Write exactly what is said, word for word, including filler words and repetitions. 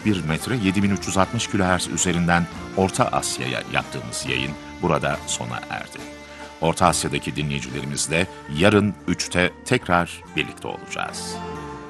kırk bir metre yedi bin üç yüz altmış kilohertz üzerinden Orta Asya'ya yaptığımız yayın burada sona erdi. Orta Asya'daki dinleyicilerimizle yarın üçte tekrar birlikte olacağız.